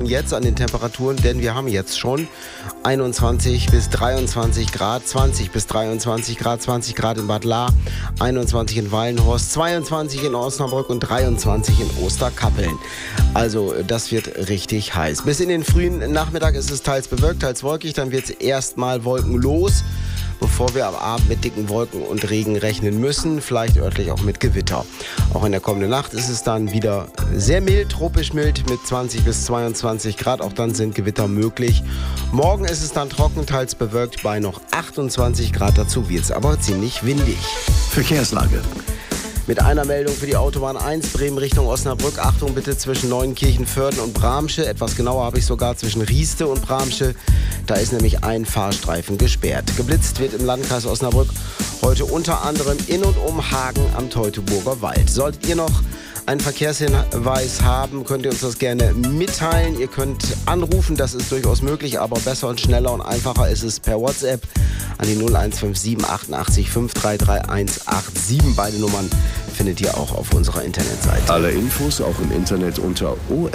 jetzt an den Temperaturen, denn wir haben jetzt schon 21 bis 23 Grad, 20 bis 23 Grad, 20 Grad in Bad Lahr, 21 in Wallenhorst, 22 in Osnabrück und 23 in Osterkappeln. Also das wird richtig heiß. Bis in den frühen Nachmittag ist es teils bewölkt, teils wolkig, dann wird es erstmal wolkenlos, bevor wir am Abend mit dicken Wolken und Regen rechnen müssen, vielleicht örtlich auch mit Gewitter. Auch in der kommenden Nacht ist es dann wieder sehr mild, tropisch mild mit 20 bis 22 Grad. Auch dann sind Gewitter möglich. Morgen ist es dann trocken, teils bewölkt bei noch 28 Grad. Dazu wird es aber ziemlich windig. Verkehrslage. Mit einer Meldung für die Autobahn 1 Bremen Richtung Osnabrück. Achtung bitte zwischen Neuenkirchen, Vörden und Bramsche. Etwas genauer habe ich sogar zwischen Rieste und Bramsche. Da ist nämlich ein Fahrstreifen gesperrt. Geblitzt wird im Landkreis Osnabrück heute unter anderem in und um Hagen am Teutoburger Wald. Solltet ihr noch einen Verkehrshinweis haben, könnt ihr uns das gerne mitteilen. Ihr könnt anrufen, das ist durchaus möglich, aber besser und schneller und einfacher ist es per WhatsApp an die 0157 88 533 187. Beide Nummern findet ihr auch auf unserer Internetseite. Alle Infos auch im Internet unter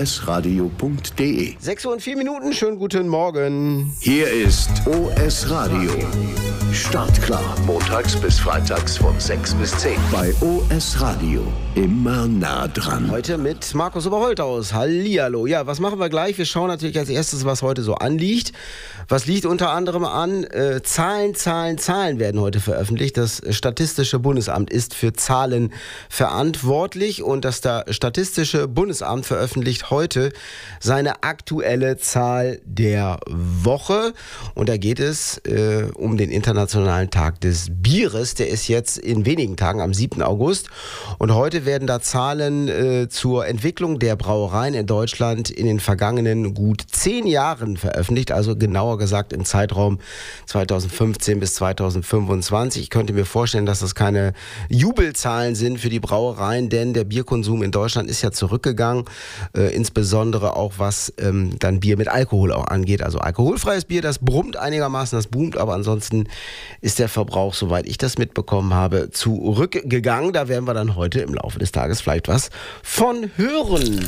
osradio.de. 6:04 Uhr, schönen guten Morgen. Hier ist OS Radio. Startklar. Montags bis freitags von 6 bis 10. Bei OS Radio. Immer nah dran. Heute mit Markus Oberholthaus. Hallihallo. Ja, was machen wir gleich? Wir schauen natürlich als erstes, was heute so anliegt. Was liegt unter anderem an? Zahlen werden heute veröffentlicht. Das Statistische Bundesamt ist für Zahlen verantwortlich und das Statistische Bundesamt veröffentlicht heute seine aktuelle Zahl der Woche. Und da geht es um den Internationalen Tag des Bieres. Der ist jetzt in wenigen Tagen am 7. August. Und heute werden da Zahlen zur Entwicklung der Brauereien in Deutschland in den vergangenen gut 10 Jahren veröffentlicht. Also genauer gesagt im Zeitraum 2015 bis 2025. Ich könnte mir vorstellen, dass das keine Jubelzahlen sind für die Brauereien, denn der Bierkonsum in Deutschland ist ja zurückgegangen. Insbesondere auch was dann Bier mit Alkohol auch angeht. Also alkoholfreies Bier, das brummt einigermaßen, das boomt, aber ansonsten ist der Verbrauch, soweit ich das mitbekommen habe, zurückgegangen. Da werden wir dann heute im Laufe des Tages vielleicht was von hören.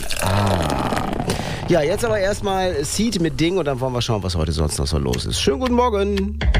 Ja, jetzt aber erstmal Seed mit Ding und dann wollen wir schauen, was heute sonst noch so los ist. Schönen guten Morgen.